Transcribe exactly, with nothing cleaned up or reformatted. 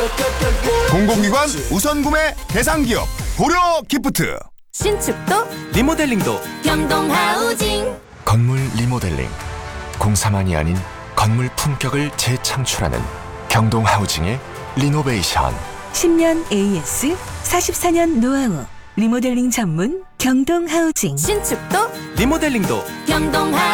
공공기관 우선 구매 대상 기업 고려 기프트. 신축도 리모델링도 경동하우징. 건물 리모델링, 공사만이 아닌 건물 품격을 재창출하는 경동하우징의 리노베이션. 십 년 에이에스, 사십사 년 노하우, 리모델링 전문 경동하우징. 신축도 리모델링도 경동하우징.